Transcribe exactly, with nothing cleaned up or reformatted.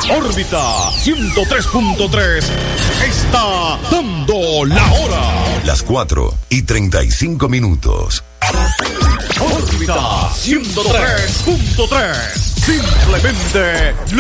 Órbita ciento tres punto tres está dando la hora. Las cuatro y treinta y cinco minutos. Órbita ciento tres punto tres. Simplemente